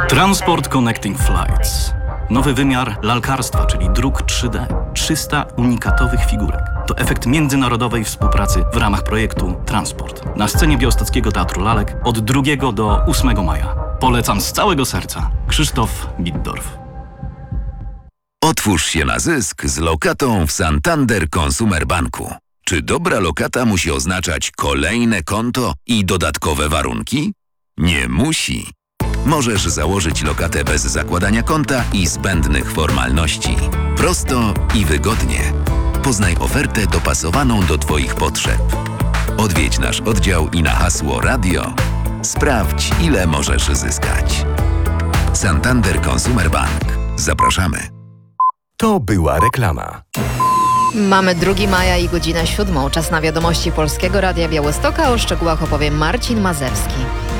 Transport Connecting Flights. Nowy wymiar lalkarstwa, czyli druk 3D. 300 unikatowych figurek. To efekt międzynarodowej współpracy w ramach projektu Transport. Na scenie Białostockiego Teatru Lalek od 2 do 8 maja. Polecam z całego serca. Krzysztof Biddorf. Otwórz się na zysk z lokatą w Santander Consumer Banku. Czy dobra lokata musi oznaczać kolejne konto i dodatkowe warunki? Nie musi. Możesz założyć lokatę bez zakładania konta i zbędnych formalności. Prosto i wygodnie. Poznaj ofertę dopasowaną do Twoich potrzeb. Odwiedź nasz oddział i na hasło radio sprawdź, ile możesz zyskać. Santander Consumer Bank. Zapraszamy. To była reklama. Mamy 2 maja i godzinę 7. Czas na wiadomości Polskiego Radia Białestoka. O szczegółach opowie Marcin Mazewski.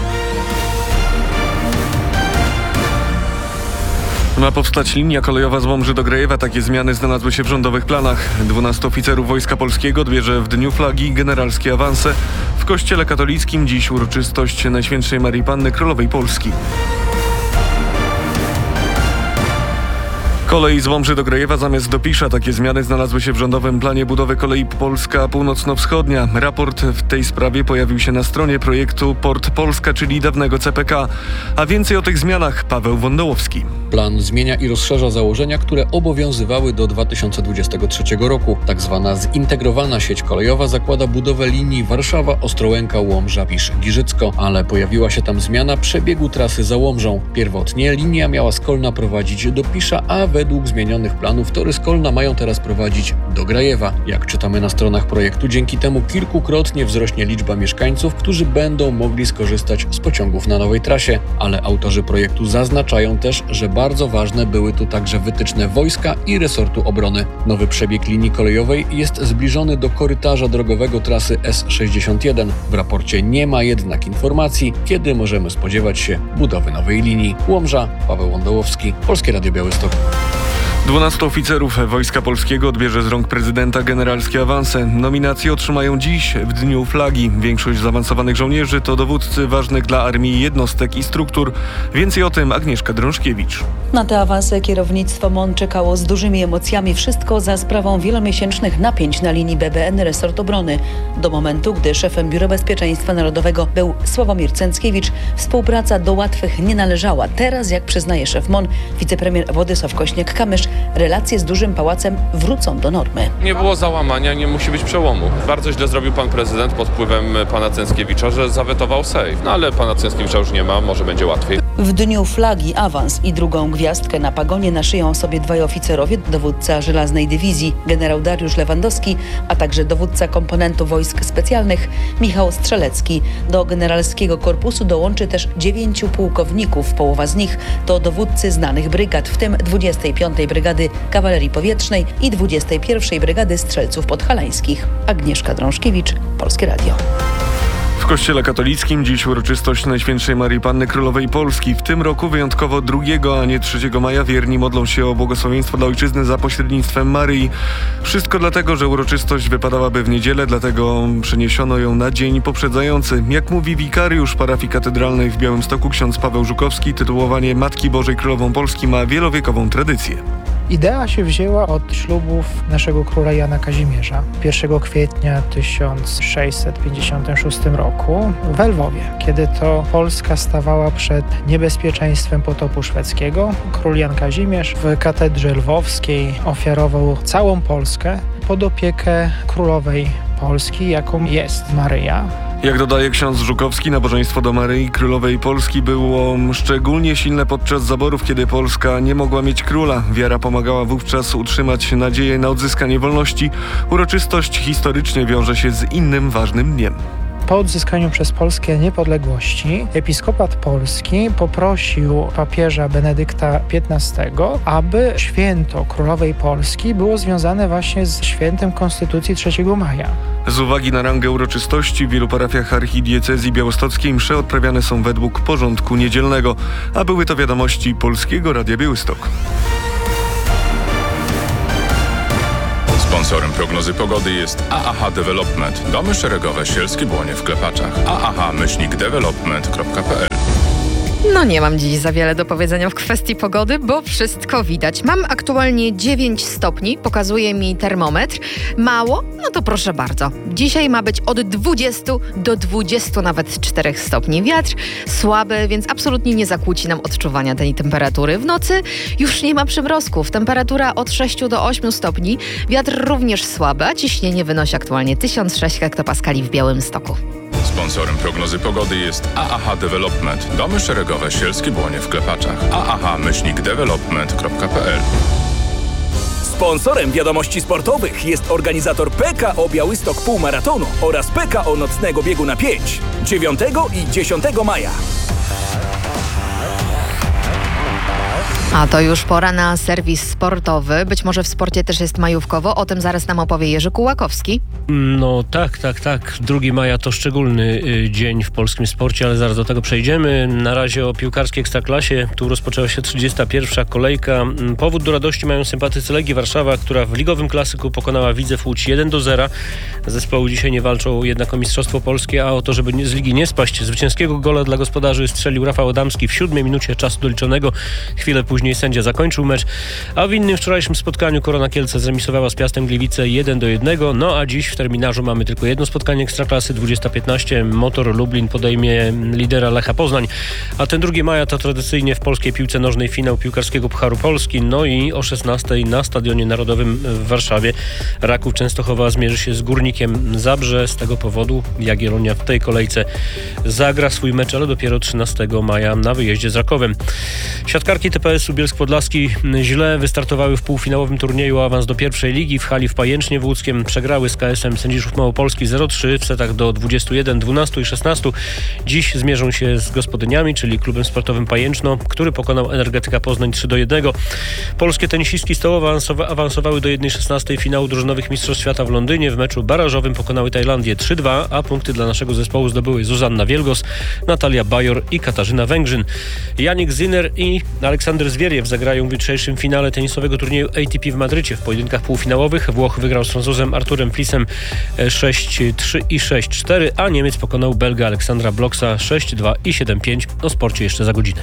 Ma powstać linia kolejowa z Łomży do Grajewa. Takie zmiany znalazły się w rządowych planach. 12 oficerów Wojska Polskiego odbierze w Dniu Flagi generalskie awanse. W Kościele katolickim dziś uroczystość Najświętszej Maryi Panny Królowej Polski. Kolej z Łomży do Grajewa zamiast do Pisza. Takie zmiany znalazły się w rządowym planie budowy kolei Polska Północno-Wschodnia. Raport w tej sprawie pojawił się na stronie projektu Port Polska, czyli dawnego CPK. A więcej o tych zmianach Paweł Wądołowski. Plan zmienia i rozszerza założenia, które obowiązywały do 2023 roku. Tak zwana zintegrowana sieć kolejowa zakłada budowę linii Warszawa-Ostrołęka-Łomża-Pisz-Giżycko, ale pojawiła się tam zmiana przebiegu trasy za Łomżą. Pierwotnie linia miała z Kolna prowadzić do Pisza, a według zmienionych planów tory z Kolna mają teraz prowadzić do Grajewa. Jak czytamy na stronach projektu, dzięki temu kilkukrotnie wzrośnie liczba mieszkańców, którzy będą mogli skorzystać z pociągów na nowej trasie. Ale autorzy projektu zaznaczają też, że bardzo ważne były tu także wytyczne wojska i resortu obrony. Nowy przebieg linii kolejowej jest zbliżony do korytarza drogowego trasy S61. W raporcie nie ma jednak informacji, kiedy możemy spodziewać się budowy nowej linii. Łomża, Paweł Wądołowski, Polskie Radio Białystok. 12 oficerów Wojska Polskiego odbierze z rąk prezydenta generalskie awanse. Nominacje otrzymają dziś, w Dniu Flagi. Większość zaawansowanych żołnierzy to dowódcy ważnych dla armii jednostek i struktur. Więcej o tym Agnieszka Drążkiewicz. Na te awanse kierownictwo MON czekało z dużymi emocjami. Wszystko za sprawą wielomiesięcznych napięć na linii BBN resort obrony. Do momentu, gdy szefem Biura Bezpieczeństwa Narodowego był Sławomir Cęckiewicz, współpraca do łatwych nie należała. Teraz, jak przyznaje szef MON, wicepremier Władysław Kośniak-Kamysz, relacje z dużym pałacem wrócą do normy. Nie było załamania, nie musi być przełomu. Bardzo źle zrobił pan prezydent pod wpływem pana Cęckiewicza, że zawetował sejf. No ale pana Cęckiewicza już nie ma, może będzie łatwiej. W Dniu Flagi awans i drugą gwiazdkę na pagonie naszyją sobie 2 oficerowie, dowódca Żelaznej Dywizji generał Dariusz Lewandowski, a także dowódca komponentu wojsk specjalnych Michał Strzelecki. Do generalskiego korpusu dołączy też 9 pułkowników. Połowa z nich to dowódcy znanych brygad, w tym 25. Brygady Kawalerii Powietrznej i 21. Brygady Strzelców Podhalańskich. Agnieszka Drążkiewicz, Polskie Radio. W Kościele katolickim dziś uroczystość Najświętszej Maryi Panny Królowej Polski. W tym roku wyjątkowo 2, a nie 3 maja wierni modlą się o błogosławieństwo dla ojczyzny za pośrednictwem Maryi. Wszystko dlatego, że uroczystość wypadałaby w niedzielę, dlatego przeniesiono ją na dzień poprzedzający. Jak mówi wikariusz parafii katedralnej w Białymstoku ksiądz Paweł Żukowski, tytułowanie Matki Bożej Królową Polski ma wielowiekową tradycję. Idea się wzięła od ślubów naszego króla Jana Kazimierza 1 kwietnia 1656 roku w Lwowie, kiedy to Polska stawała przed niebezpieczeństwem potopu szwedzkiego. Król Jan Kazimierz w katedrze lwowskiej ofiarował całą Polskę pod opiekę królowej Polski, jaką jest Maryja. Jak dodaje ksiądz Żukowski, nabożeństwo do Maryi Królowej Polski było szczególnie silne podczas zaborów, kiedy Polska nie mogła mieć króla. Wiara pomagała wówczas utrzymać nadzieję na odzyskanie wolności. Uroczystość historycznie wiąże się z innym ważnym dniem. Po odzyskaniu przez Polskę niepodległości episkopat polski poprosił papieża Benedykta XV, aby święto Królowej Polski było związane właśnie z świętem Konstytucji 3 maja. Z uwagi na rangę uroczystości w wielu parafiach archidiecezji białostockiej msze odprawiane są według porządku niedzielnego, a były to wiadomości Polskiego Radia Białystok. Sponsorem prognozy pogody jest AAH Development. Domy szeregowe Sielskie Błonie w Klepaczach. AAH-development.pl No nie mam dziś za wiele do powiedzenia w kwestii pogody, bo wszystko widać. Mam aktualnie 9 stopni, pokazuje mi termometr. Mało? No to proszę bardzo. Dzisiaj ma być od 20 do 20 nawet 4 stopni. Wiatr słaby, więc absolutnie nie zakłóci nam odczuwania tej temperatury. W nocy już nie ma przymrozków. Temperatura od 6 do 8 stopni. Wiatr również słaby, a ciśnienie wynosi aktualnie 1006 hektopaskali w Białymstoku. Sponsorem prognozy pogody jest AAH Development. Domy szeregowe Sielskie Błonie w Klepaczach. aah-development.pl. Sponsorem wiadomości sportowych jest organizator PKO Białystok Półmaratonu oraz PKO Nocnego Biegu na 5 9 i 10 maja. A to już pora na serwis sportowy. Być może w sporcie też jest majówkowo. O tym zaraz nam opowie Jerzy Kułakowski. No tak. 2 maja to szczególny dzień w polskim sporcie, ale zaraz do tego przejdziemy. Na razie o piłkarskiej Ekstraklasie. Tu rozpoczęła się 31. kolejka. Powód do radości mają sympatycy Legii Warszawa, która w ligowym klasyku pokonała Widzew Łódź 1-0. Zespoły dzisiaj nie walczą jednak o Mistrzostwo Polskie, a o to, żeby z ligi nie spaść. Zwycięskiego gola dla gospodarzy strzelił Rafał Adamski w 7 minucie czasu doliczonego. Chwilę później sędzia zakończył mecz, a w innym wczorajszym spotkaniu Korona Kielce zremisowała z Piastem Gliwice 1-1. No a dziś w terminarzu mamy tylko jedno spotkanie Ekstraklasy. 20:15 Motor Lublin podejmie lidera Lecha Poznań, a ten 2 maja to tradycyjnie w polskiej piłce nożnej finał piłkarskiego Pucharu Polski. No i o 16:00 na Stadionie Narodowym w Warszawie Raków Częstochowa zmierzy się z Górnikiem Zabrze. Z tego powodu Jagiellonia w tej kolejce zagra swój mecz, ale dopiero 13 maja na wyjeździe z Rakowem. Siatkarki TPS-u Bielsk Podlaski źle wystartowały w półfinałowym turnieju o awans do pierwszej ligi. W hali w Pajęcznie w Łódzkiem przegrały z KS-em Sędziszów Małopolski 0-3 w setach do 21, 12 i 16. Dziś zmierzą się z gospodyniami, czyli klubem sportowym Pajęczno, który pokonał Energetyka Poznań 3-1. Polskie tenisistki stołowe awansowały do 1/16 finału drużynowych Mistrzostw Świata w Londynie. W meczu barażowym pokonały Tajlandię 3-2, a punkty dla naszego zespołu zdobyły Zuzanna Wielgos, Natalia Bajor i Katarzyna Węgrzyn. Janik Zinner i Aleksander Zwieriew zagrają w jutrzejszym finale tenisowego turnieju ATP w Madrycie. W pojedynkach półfinałowych Włoch wygrał z Francuzem Arturem Flisem 6-3 i 6-4, a Niemiec pokonał Belga Aleksandra Bloksa 6-2 i 7-5. O sporcie jeszcze za godzinę.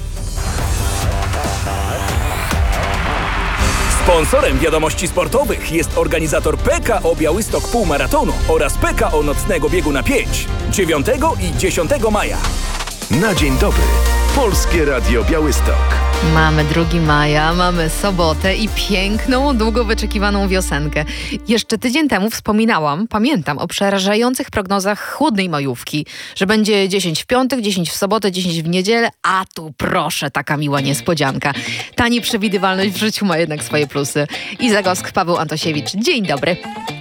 Sponsorem wiadomości sportowych jest organizator PKO Białystok Półmaratonu oraz PKO Nocnego Biegu na 5 9 i 10 maja. Na dzień dobry. Polskie Radio Białystok. Mamy 2 maja, mamy sobotę i piękną, długo wyczekiwaną wiosenkę. Jeszcze tydzień temu pamiętam o przerażających prognozach chłodnej majówki, że będzie 10 w piątek, 10 w sobotę, 10 w niedzielę, a tu proszę, taka miła niespodzianka. Ta nieprzewidywalność w życiu ma jednak swoje plusy. Iza Gosk, Paweł Antosiewicz, dzień dobry.